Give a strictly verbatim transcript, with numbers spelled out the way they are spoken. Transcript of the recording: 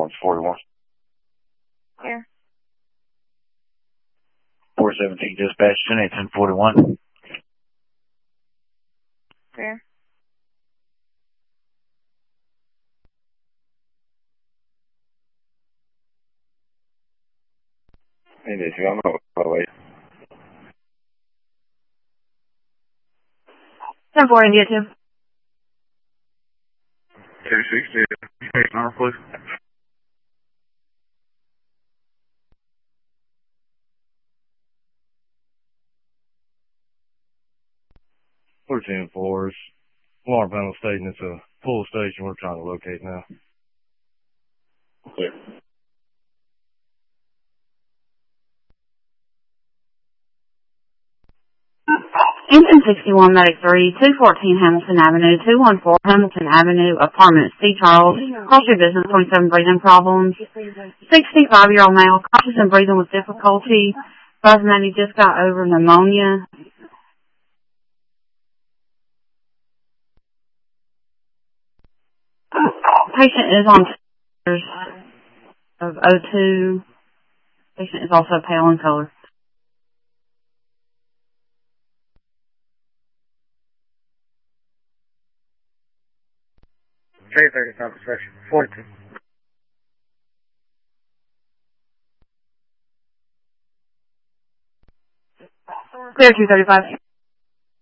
one forty-one. Yeah. four seventeen dispatch, ten eighteen forty-one. Yeah. Hey, this is on the way. ten four India two. two sixty, hey, number please. thirteen floors. Alarm panel stating it's a full station we're trying to locate now. Clear. Engine sixty-one, Medic three, two fourteen Hamilton Avenue, two one four Hamilton Avenue, apartment C. Charles, cross your business, twenty-seven breathing problems. sixty-five-year-old male, conscious and breathing with difficulty. Buzzing that he just got over pneumonia. Patient is on of O two. Patient is also pale in color. K thirty-five, section forty-two. Clear two thirty-five.